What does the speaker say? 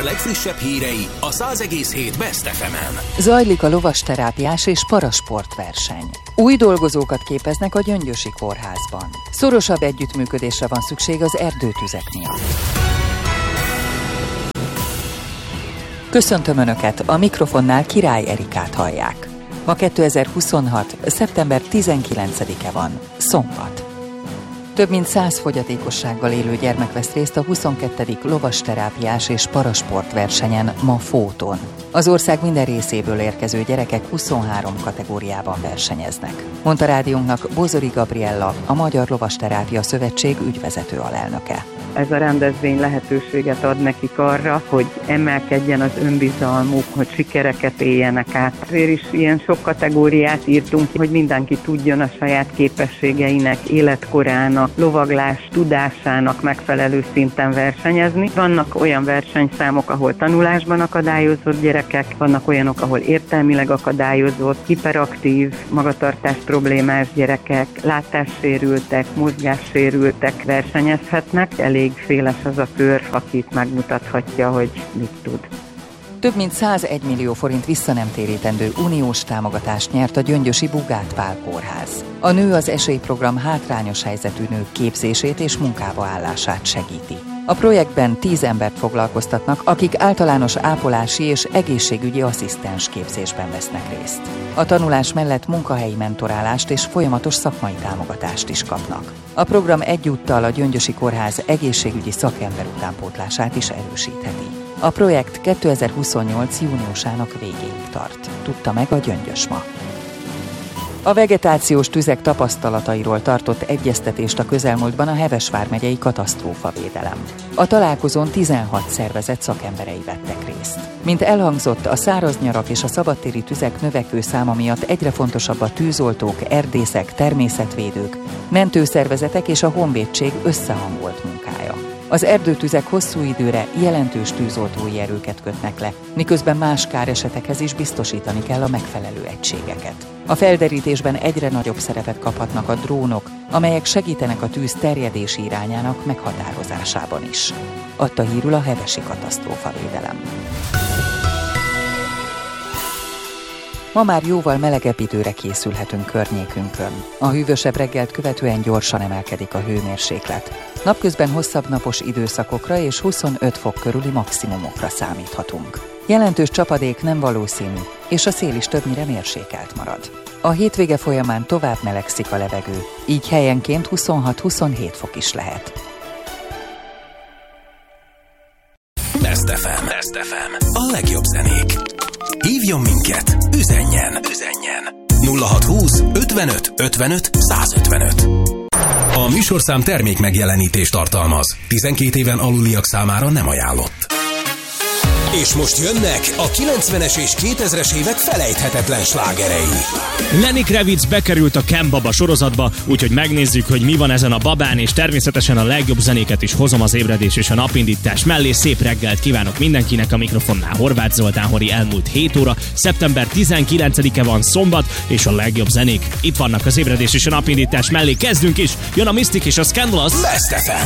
legfrissebb hírei a 100,7 Best FM-en. Zajlik a lovasterápiás és parasportverseny. Új dolgozókat képeznek a Gyöngyösi Kórházban. Szorosabb együttműködésre van szükség az erdőtüzek miatt. Köszöntöm Önöket, a mikrofonnál Király Erikát hallják. Ma 2026. szeptember 19-e van, szombat. Több mint 100 fogyatékossággal élő gyermek vesz részt a 22. lovasterápiás és parasportversenyen ma Fóton. Az ország minden részéből érkező gyerekek 23 kategóriában versenyeznek, mondta rádiónknak Bozori Gabriella, a Magyar Lovasterápia Szövetség ügyvezető alelnöke. Ez a rendezvény lehetőséget ad nekik arra, hogy emelkedjen az önbizalmuk, hogy sikereket éljenek át. Azért is ilyen sok kategóriát írtunk, hogy mindenki tudjon a saját képességeinek, életkorának, lovaglás tudásának megfelelő szinten versenyezni. Vannak olyan versenyszámok, ahol tanulásban akadályozott gyerekek, vannak olyanok, ahol értelmileg akadályozott, hiperaktív, magatartás problémás gyerekek, látássérültek, mozgássérültek versenyezhetnek. Elég széles az a kör, akit megmutathatja, hogy mit tud. Több mint 101 millió forint visszanemtérítendő uniós támogatást nyert a gyöngyösi Bugát Pál Kórház. A Nő az Esély program hátrányos helyzetű nők képzését és munkába állását segíti. A projektben 10 embert foglalkoztatnak, akik általános ápolási és egészségügyi asszisztens képzésben vesznek részt. A tanulás mellett munkahelyi mentorálást és folyamatos szakmai támogatást is kapnak. A program egyúttal a Gyöngyösi Kórház egészségügyi szakember utánpótlását is erősítheti. A projekt 2028. júniusának végéig tart, tudta meg a Gyöngyös ma. A vegetációs tüzek tapasztalatairól tartott egyeztetést a közelmúltban a Heves vármegyei katasztrófavédelem. A találkozón 16 szervezet szakemberei vettek részt. Mint elhangzott, a száraz nyarak és a szabadtéri tüzek növekvő száma miatt egyre fontosabb a tűzoltók, erdészek, természetvédők, mentőszervezetek és a honvédség összehangolt munkája. Az erdőtüzek hosszú időre jelentős tűzoltói erőket kötnek le, miközben más káresetekhez is biztosítani kell a megfelelő egységeket. A felderítésben egyre nagyobb szerepet kaphatnak a drónok, amelyek segítenek a tűz terjedési irányának meghatározásában is. Adta hírül a hevesi katasztrófavédelem. Ma már jóval melegebb időre készülhetünk környékünkön. A hűvösebb reggelt követően gyorsan emelkedik a hőmérséklet. Napközben hosszabb napos időszakokra és 25 fok körüli maximumokra számíthatunk. Jelentős csapadék nem valószínű, és a szél is többnyire mérsékelt marad. A hétvége folyamán tovább melegszik a levegő, így helyenként 26-27 fok is lehet. Best FM. A legjobb zenék. Hívjon minket, üzenjen. 0620 55 55 155. A műsorszám termék megjelenítést tartalmaz. 12 éven aluliak számára nem ajánlott. És most jönnek a 90-es és 2000-es évek felejthetetlen slágerei. Lenny Kravitz bekerült a Ken Baba sorozatba, úgyhogy megnézzük, hogy mi van ezen a babán, és természetesen a legjobb zenéket is hozom az ébredés és a napindítás mellé. Szép reggelt kívánok mindenkinek, a mikrofonnál Horváth Zoltán Hori. Elmúlt 7 óra, szeptember 19-e van, szombat, és a legjobb zenék itt vannak az ébredés és a napindítás mellé. Kezdünk is, jön a Mystic és a Scandalous. Best FM.